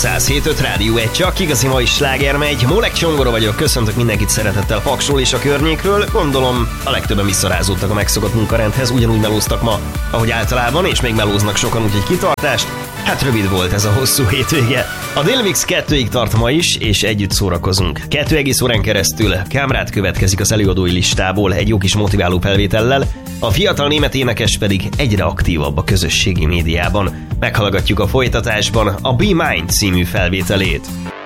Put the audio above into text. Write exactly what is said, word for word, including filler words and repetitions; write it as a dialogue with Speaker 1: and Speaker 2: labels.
Speaker 1: száz hét öt Rádió egy, csak igazi mai sláger megy. Molek Csongora vagyok, köszöntök mindenkit szeretettel Paksról és a környékről. Gondolom a legtöbben visszarázódtak a megszokott munkarendhez, ugyanúgy melóztak ma, ahogy általában, és még melóznak sokan, úgyhogy kitartást. Hát rövid volt ez a hosszú hétvége. A Délmix kettőig tart ma is, és együtt szórakozunk. Kettő egész órán keresztül Kámrát következik az előadói listából egy jó kis motiváló felvétellel, a fiatal német énekes pedig egyre aktívabb a közösségi médiában. Meghallgatjuk a folytatásban a Be Mine című felvételét.